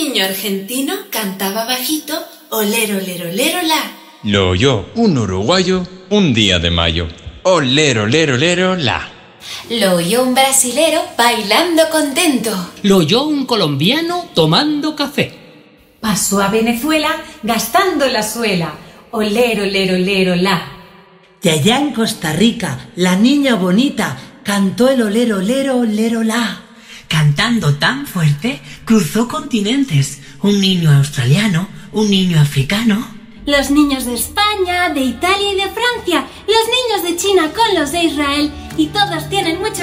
niño argentino cantaba bajito, olero, lero, lero, la. Lo oyó un uruguayo un día de mayo. Olero, lero, lero, la. Lo oyó un brasilero bailando contento. Lo oyó un colombiano tomando café. Pasó a Venezuela gastando la suela. Olero, lero, lero, la. Y allá en Costa Rica, la niña bonita cantó el olero, lero, lero, la. Cantando tan fuerte, cruzó continentes. Un niño australiano, un niño africano. Los niños de España, de Italia y de Francia. Los niños de China con los de Israel. Y todos tienen mucho